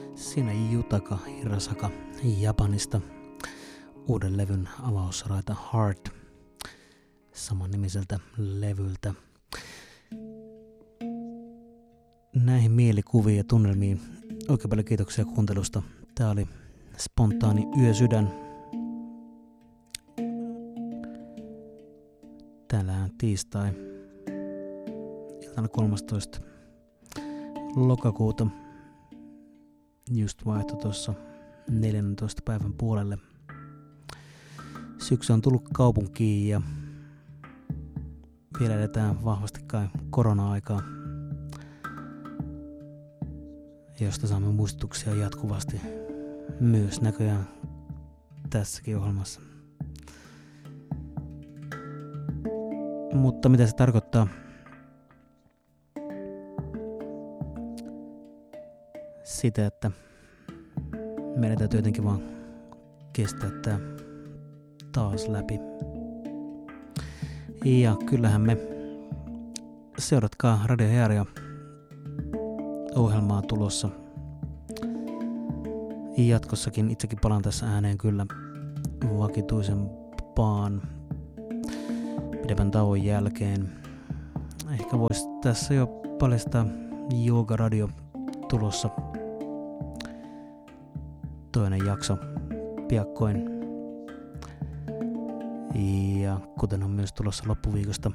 Siinä Jutaka Hirasaka Japanista uuden levyn avausraita Heart saman nimiseltä levyltä. Näihin mielikuviin ja tunnelmiin oikein paljon kiitoksia kuuntelusta. Tää oli Spontaani Yösydän. Tänään tiistai iltana 13. lokakuuta. Just vaihto tuossa 14. päivän puolelle. Syksy on tullut kaupunkiin ja vielä edetään vahvasti kai korona-aikaa, josta saamme muistutuksia jatkuvasti myös näköjään tässäkin ohjelmassa. Mutta mitä se tarkoittaa? Sitä, että meidän täytyy jotenkin vaan kestää tää taas läpi. Ja kyllähän me seuratkaa Radio Hearia ohjelmaa tulossa. Jatkossakin itsekin palaan tässä ääneen kyllä vakituisempaan pidemmän tauon jälkeen. Ehkä voisi tässä jo paljastaa Jooga Radio tulossa toinen jakso piakkoin. Ja kuten on myös tulossa loppuviikosta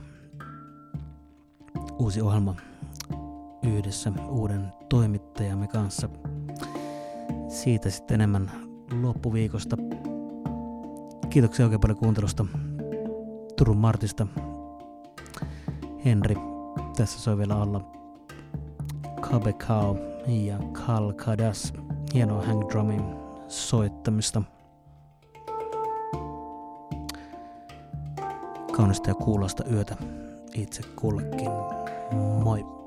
uusi ohjelma yhdessä uuden toimittajamme kanssa. Siitä sitten enemmän loppuviikosta. Kiitoksia oikein paljon kuuntelusta. Turun Martista Henri. Tässä soi vielä alla Kabekao ja Kalkadas. Hienoa hang drumin soittamista. Kaunista ja kuulosta yötä itse kullekin. Moi!